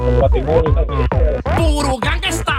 ¡Puro Gangsta!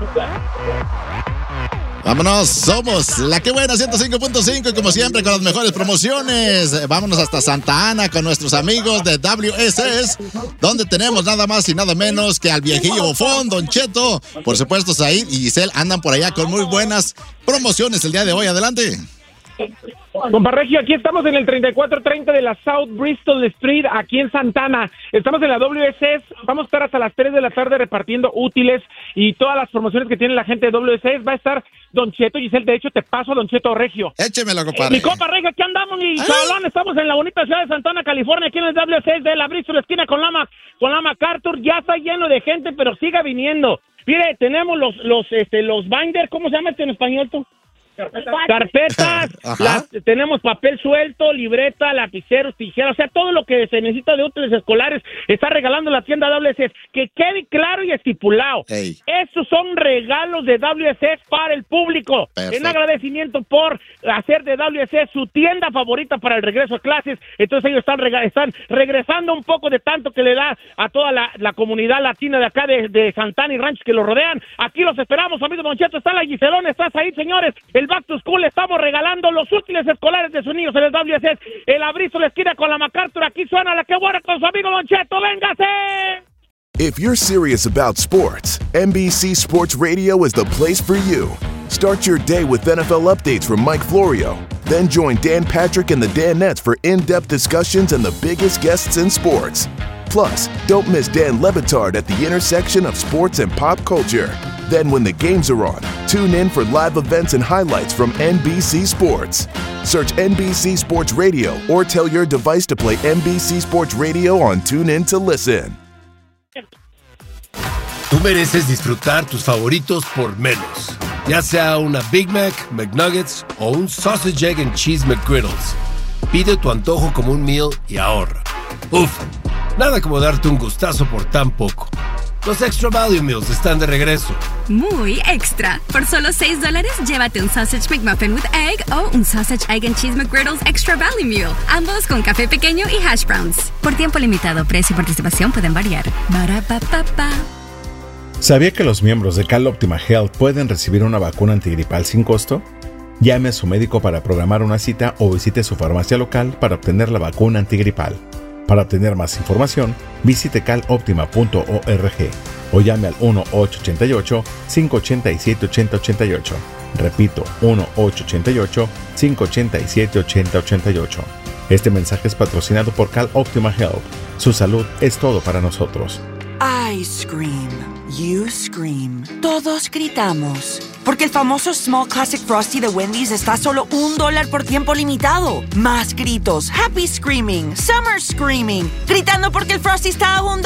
Vámonos, somos la que buena 105.5 y como siempre con las mejores promociones. Vámonos hasta Santa Ana con nuestros amigos de WSS, donde tenemos nada más y nada menos que al viejillo bofón, Don Cheto. Por supuesto, Said y Giselle andan por allá con muy buenas promociones el día de hoy. Adelante. Compa Regio, aquí estamos en el 3430 de la South Bristol Street, aquí en Santana. Estamos en la WSS, vamos a estar hasta las 3 de la tarde repartiendo útiles y todas las promociones que tiene la gente de WSS. Va a estar Don Cheto, Giselle, de hecho te paso a Don Cheto Regio. Échemelo, compadre. Mi compa Regio, aquí andamos, mi chavalón, estamos en la bonita ciudad de Santana, California, aquí en el WSS de la Bristol, esquina con la MacArthur. Ya está lleno de gente, pero siga viniendo. Mire, tenemos los binders, ¿cómo se llama en español tú? Carpetas, tenemos papel suelto, libreta, lapiceros, tijeras, o sea, todo lo que se necesita de útiles escolares está regalando la tienda WSS. Que quede claro y estipulado. Esos son regalos de WSS para el público. Perfecto. En agradecimiento por hacer de WSS su tienda favorita para el regreso a clases. Entonces ellos están regresando un poco de tanto que le da a toda la comunidad latina de acá de Santana y ranchos que lo rodean. Aquí los esperamos, amigos. Don Cheto, está la Giselona, estás ahí, señores. El Back to School, estamos regalando los útiles escolares de sus niños en el WSS. El Abrizo, la esquina con la MacArthur. Aquí suena la que buena con su amigo Don Cheto. ¡Véngase! If you're serious about sports, NBC Sports Radio is the place for you. Start your day with NFL updates from Mike Florio. Then join Dan Patrick and the Danettes for in-depth discussions and the biggest guests in sports. Plus, don't miss Dan Le Batard at the intersection of sports and pop culture. Then when the games are on, tune in for live events and highlights from NBC Sports. Search NBC Sports Radio or tell your device to play NBC Sports Radio on TuneIn to listen. Tú mereces disfrutar tus favoritos por menos. Ya sea una Big Mac, McNuggets o un Sausage, Egg and Cheese McGriddles. Pide tu antojo como un meal y ahorra. Uf, nada como darte un gustazo por tan poco. Los Extra Value Meals están de regreso. Muy extra. Por solo $6, llévate un Sausage McMuffin with Egg o un Sausage, Egg and Cheese McGriddles Extra Value Meal. Ambos con café pequeño y hash browns. Por tiempo limitado, precio y participación pueden variar. Ba-ra-pa-pa-pa. ¿Sabía que los miembros de Cal Optima Health pueden recibir una vacuna antigripal sin costo? Llame a su médico para programar una cita o visite su farmacia local para obtener la vacuna antigripal. Para obtener más información, visite caloptima.org o llame al 1-888-587-8088. Repito, 1-888-587-8088. Este mensaje es patrocinado por Cal Optima Health. Su salud es todo para nosotros. I scream, you scream, todos gritamos. Porque el famoso Small Classic Frosty de Wendy's está a solo $1 por tiempo limitado. Más gritos, happy screaming, summer screaming, gritando porque el Frosty está a $1.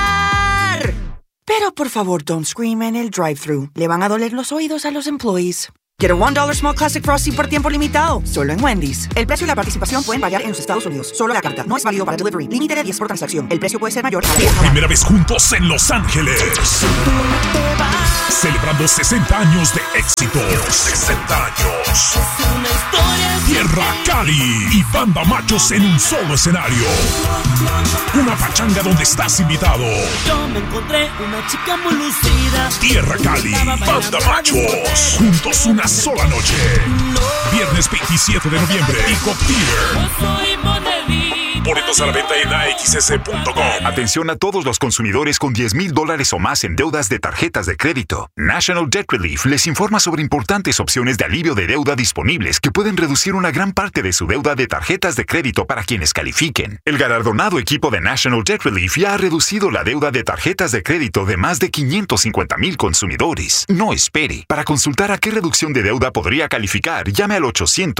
Pero por favor, don't scream en el drive-thru. Le van a doler los oídos a los employees. Get a $1 Small Classic Frosty por tiempo limitado, solo en Wendy's. El precio y la participación pueden variar en los Estados Unidos. Solo la carta. No es válido para delivery. Límite de 10 por transacción. El precio puede ser mayor. Primera vez juntos en Los Ángeles. Celebrando 60 años de éxito. 60 años. Tierra Cali y Banda Machos en un solo escenario. Una pachanga donde estás invitado. Yo me encontré una chica muy lucida. Tierra Cali, Banda Machos. Juntos una sola noche. Viernes 27 de noviembre. Pico Theater. Boletos a la venta en AXS.com. Atención a todos los consumidores con $10,000 o más en deudas de tarjetas de crédito. National Debt Relief les informa sobre importantes opciones de alivio de deuda disponibles que pueden reducir una gran parte de su deuda de tarjetas de crédito para quienes califiquen. El galardonado equipo de National Debt Relief ya ha reducido la deuda de tarjetas de crédito de más de 550,000 consumidores. No espere. Para consultar a qué reducción de deuda podría calificar, llame al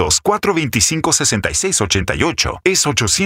800-425-6688. Es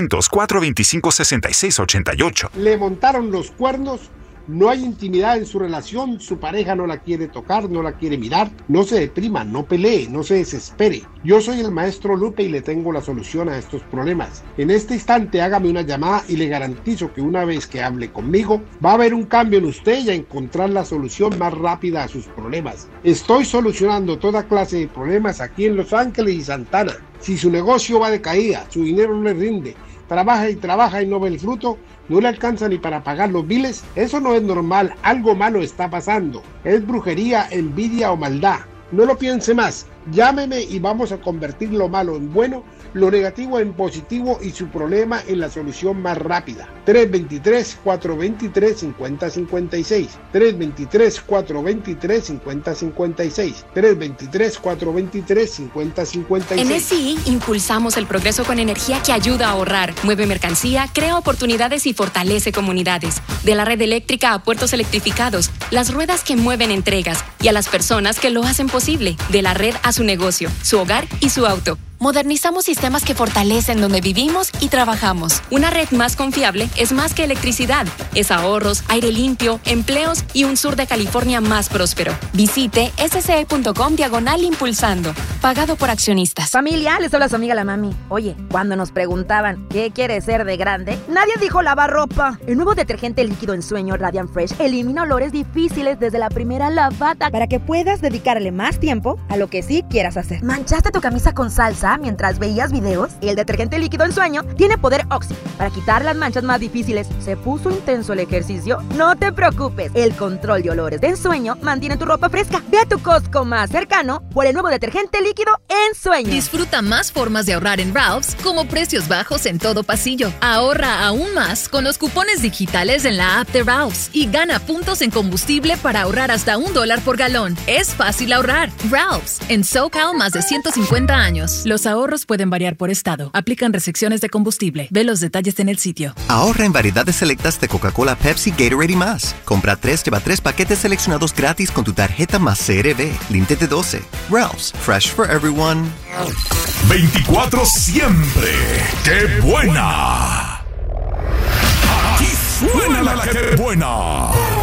800-425-6688. Le montaron los cuernos, no hay intimidad en su relación, su pareja no la quiere tocar, no la quiere mirar. No se deprima, no pelee, no se desespere. Yo soy el maestro Lupe y le tengo la solución a estos problemas. En este instante hágame una llamada y le garantizo que una vez que hable conmigo, va a haber un cambio en usted y a encontrar la solución más rápida a sus problemas. Estoy solucionando toda clase de problemas aquí en Los Ángeles y Santana. Si su negocio va de caída, su dinero no le rinde, trabaja y no ve el fruto, no le alcanza ni para pagar los biles. Eso no es normal, algo malo está pasando. Es brujería, envidia o maldad. No lo piense más, llámeme y vamos a convertir lo malo en bueno, lo negativo en positivo y su problema en la solución más rápida. 323-423-5056. 323-423-5056. 323-423-5056. En SCI impulsamos el progreso con energía que ayuda a ahorrar, mueve mercancía, crea oportunidades y fortalece comunidades. De la red eléctrica a puertos electrificados, las ruedas que mueven entregas y a las personas que lo hacen posible. De la red a su negocio, su hogar y su auto. Modernizamos sistemas que fortalecen donde vivimos y trabajamos. Una red más confiable es más que electricidad. Es ahorros, aire limpio, empleos y un sur de California más próspero. Visite sce.com/impulsando. Pagado por accionistas. Familia, les habla su amiga la mami. Oye, cuando nos preguntaban ¿qué quieres ser de grande? Nadie dijo lavar ropa. El nuevo detergente líquido en sueño Radiant Fresh elimina olores difíciles desde la primera lavada para que puedas dedicarle más tiempo a lo que sí quieras hacer. ¿Manchaste tu camisa con salsa mientras veías videos? El detergente líquido en sueño tiene poder Oxy para quitar las manchas más difíciles. ¿Se puso intenso el ejercicio? No te preocupes, el control de olores de ensueño mantiene tu ropa fresca. Ve a tu Costco más cercano por el nuevo detergente líquido en sueño. Disfruta más formas de ahorrar en Ralph's, como precios bajos en todo pasillo. Ahorra aún más con los cupones digitales en la app de Ralph's y gana puntos en combustible para ahorrar hasta $1 por galón. Es fácil ahorrar. Ralph's, en SoCal más de 150 años. Los ahorros pueden variar por estado. Aplican restricciones de combustible. Ve los detalles en el sitio. Ahorra en variedades selectas de Coca-Cola, Pepsi, Gatorade y más. Compra 3, lleva 3 paquetes seleccionados gratis con tu tarjeta más CRB. Límite de 12. Ralph's, fresh for everyone. 24 siempre. ¡Qué buena! Aquí suena la que buena.